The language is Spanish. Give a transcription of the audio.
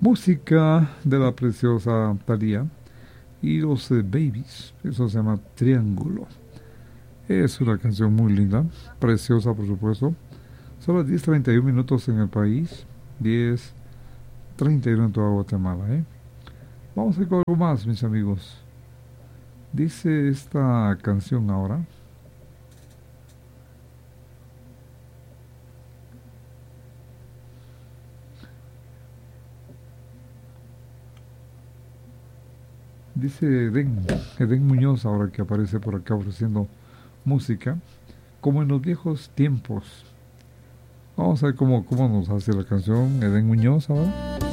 Música de la preciosa Thalía y los Babies. Eso se llama Triángulo. Es una canción muy linda, preciosa por supuesto. Son las 10:31 en el país, 10:31 en toda Guatemala. Vamos a ir con algo más, mis amigos. Dice esta canción ahora. Dice Edén Muñoz ahora que aparece por acá ofreciendo música, como en los viejos tiempos. Vamos a ver cómo nos hace la canción Edén Muñoz ahora.